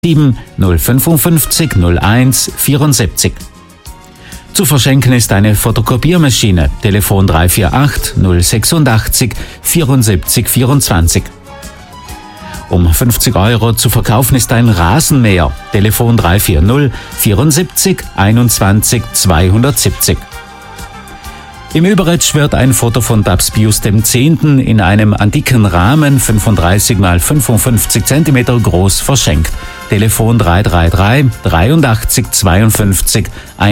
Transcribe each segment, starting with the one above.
055 01 74. Zu verschenken ist eine Fotokopiermaschine. Telefon 348 086 74 24. Um 50 € zu verkaufen ist ein Rasenmäher. Telefon 340 74 21 270. Im Überetsch wird ein Foto von Papst Pius X. in einem antiken Rahmen 35 x 55 cm groß verschenkt. Telefon 333 83 52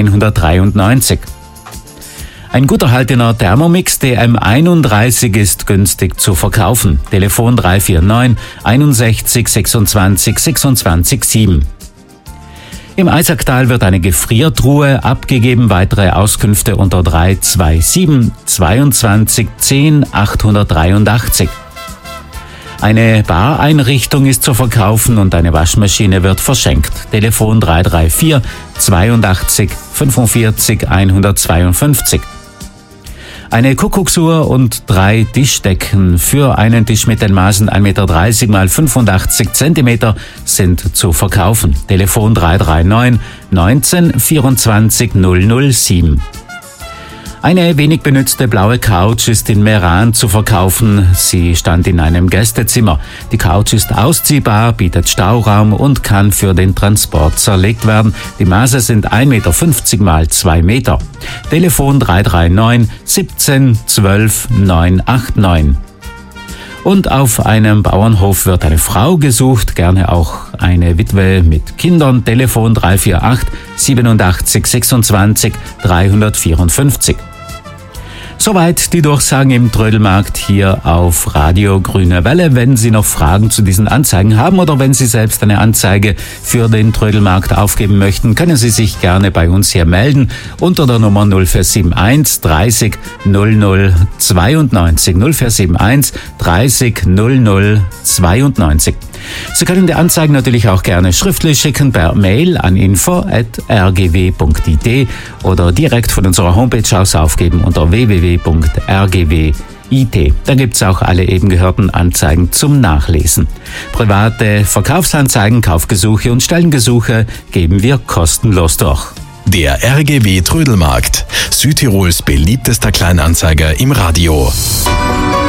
193. Ein gut erhaltener Thermomix DM31 ist günstig zu verkaufen. Telefon 349 61 26 26 7. Im Eisacktal wird eine Gefriertruhe abgegeben. Weitere Auskünfte unter 327 22 10 883. Eine Bareinrichtung ist zu verkaufen und eine Waschmaschine wird verschenkt. Telefon 334 82 45 152. Eine Kuckucksuhr und 3 Tischdecken für einen Tisch mit den Maßen 1,30 Meter x 85 cm sind zu verkaufen. Telefon 339 19 24 007. Eine wenig benützte blaue Couch ist in Meran zu verkaufen. Sie stand in einem Gästezimmer. Die Couch ist ausziehbar, bietet Stauraum und kann für den Transport zerlegt werden. Die Maße sind 1,50 Meter x 2 Meter. Telefon 339 17 12 989. Und auf einem Bauernhof wird eine Frau gesucht, gerne auch eine Witwe mit Kindern. Telefon 348 87 26 354. Soweit die Durchsagen im Trödelmarkt hier auf Radio Grüne Welle. Wenn Sie noch Fragen zu diesen Anzeigen haben oder wenn Sie selbst eine Anzeige für den Trödelmarkt aufgeben möchten, können Sie sich gerne bei uns hier melden unter der Nummer 0471 30 00 92 0471 30 00 92. Sie können die Anzeigen natürlich auch gerne schriftlich schicken per Mail an info@rgw.it oder direkt von unserer Homepage aus aufgeben unter www.rgw.it. Da gibt's auch alle eben gehörten Anzeigen zum Nachlesen. Private Verkaufsanzeigen, Kaufgesuche und Stellengesuche geben wir kostenlos durch. Der RGW Trödelmarkt, Südtirols beliebtester Kleinanzeiger im Radio.